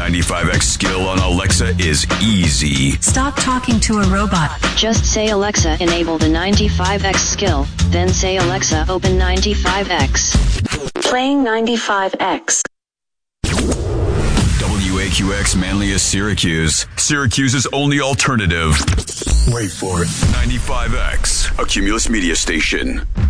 95X skill on Alexa is easy. Stop talking to a robot. Just say, Alexa, enable the 95X skill. Then say, Alexa, open 95X. Playing 95X. WAQX Manlius Syracuse. Syracuse's only alternative. Wait for it. 95X, a Cumulus media station.